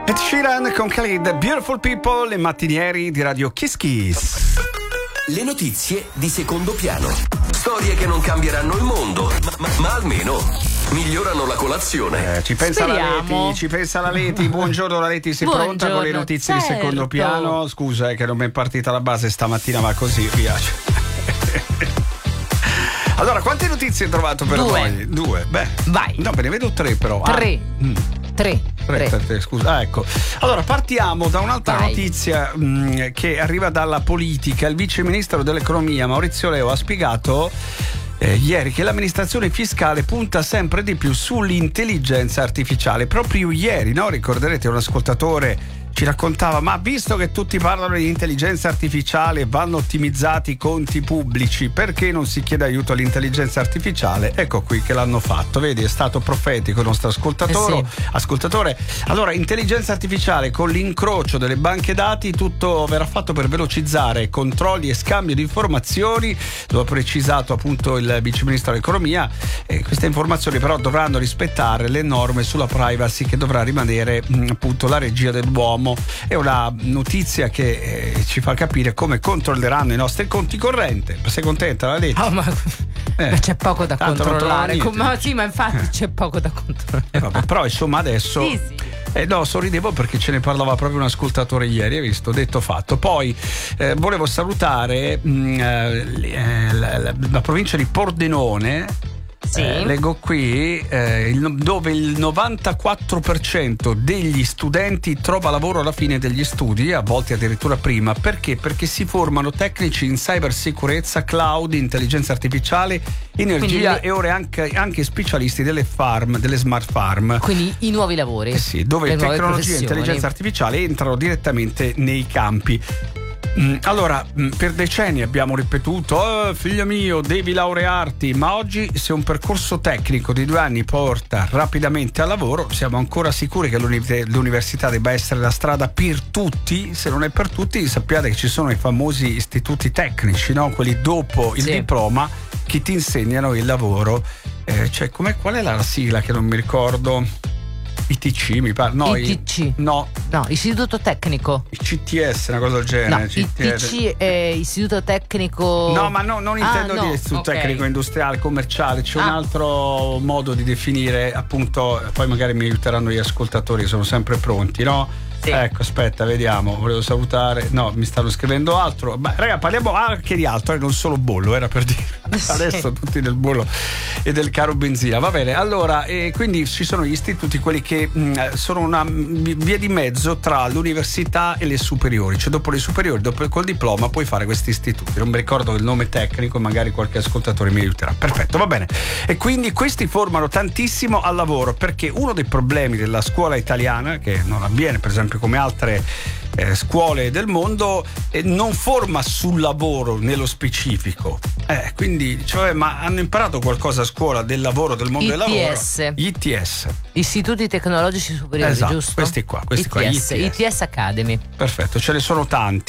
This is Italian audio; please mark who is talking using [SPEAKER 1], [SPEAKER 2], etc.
[SPEAKER 1] Ed Sheeran con Khalid, Beautiful People, le mattinieri di Radio Kiss Kiss.
[SPEAKER 2] Le notizie di secondo piano. Storie che non cambieranno il mondo, ma almeno migliorano la colazione.
[SPEAKER 1] Ci pensa la Leti, Buongiorno la Leti, sei pronta con le notizie di secondo piano? Scusa che non mi è partita la base stamattina, ma così via. Allora, quante notizie hai trovato per noi? Due. Beh, vai. No, ne vedo tre però. Tre, scusa. Ecco. Allora, partiamo da un'altra notizia che arriva dalla politica. Il vice ministro dell'economia Maurizio Leo ha spiegato ieri che l'amministrazione fiscale punta sempre di più sull'intelligenza artificiale. Proprio ieri, no? Ricorderete, un ascoltatore ci raccontava: ma visto che tutti parlano di intelligenza artificiale, vanno ottimizzati i conti pubblici, perché non si chiede aiuto all'intelligenza artificiale? Ecco qui che l'hanno fatto, vedi, è stato profetico il nostro ascoltatore. Allora, intelligenza artificiale con l'incrocio delle banche dati, tutto verrà fatto per velocizzare controlli e scambio di informazioni, lo ha precisato appunto il vice ministro dell'economia. Queste informazioni però dovranno rispettare le norme sulla privacy, che dovrà rimanere appunto la regia dell'uomo. È una notizia che ci fa capire come controlleranno i nostri conti correnti. Sei contenta, la Leti?
[SPEAKER 3] Ma c'è poco da controllare. Ma infatti c'è poco da controllare.
[SPEAKER 1] Vabbè, però insomma adesso no, sorridevo perché ce ne parlava proprio un ascoltatore ieri, hai visto? Detto fatto. Poi volevo salutare la provincia di Pordenone. Leggo qui dove il 94% degli studenti trova lavoro alla fine degli studi, a volte addirittura prima. Perché? Perché si formano tecnici in cybersicurezza, cloud, intelligenza artificiale, energia e ora anche specialisti delle smart farm.
[SPEAKER 3] Quindi i nuovi lavori.
[SPEAKER 1] Dove tecnologia e intelligenza artificiale entrano direttamente nei campi. Allora, per decenni abbiamo ripetuto: figlio mio, devi laurearti. Ma oggi, se un percorso tecnico di 2 anni porta rapidamente al lavoro, siamo ancora sicuri che l'università debba essere la strada per tutti? Se non è per tutti, sappiate che ci sono i famosi istituti tecnici, no? Quelli dopo il diploma, che ti insegnano il lavoro. Qual è la sigla che non mi ricordo? ITC mi pare. No,
[SPEAKER 3] ITC. No, istituto tecnico.
[SPEAKER 1] CTS, una cosa del genere.
[SPEAKER 3] No, ITC è istituto tecnico.
[SPEAKER 1] No, ma non intendo dire istituto tecnico industriale, commerciale. C'è un altro modo di definire, appunto. Poi magari mi aiuteranno gli ascoltatori, sono sempre pronti, no? Ecco, aspetta, vediamo. Volevo salutare. No, mi stanno scrivendo altro. Beh, raga, parliamo anche di altro, non solo bollo, era per dire. Adesso tutti del bollo e del caro benzina. Va bene, allora, quindi ci sono gli istituti, quelli che sono una via di mezzo tra l'università e le superiori. Cioè dopo le superiori, col diploma puoi fare questi istituti. Non mi ricordo il nome tecnico, magari qualche ascoltatore mi aiuterà. Perfetto, va bene. E quindi questi formano tantissimo al lavoro, perché uno dei problemi della scuola italiana, che non avviene per esempio come altre scuole del mondo, non forma sul lavoro nello specifico. Quindi ma hanno imparato qualcosa a scuola del lavoro, del mondo del lavoro? ITS,
[SPEAKER 3] Istituti Tecnologici Superiori, giusto?
[SPEAKER 1] Questi qua
[SPEAKER 3] ITS Academy.
[SPEAKER 1] Perfetto, ce ne sono tanti.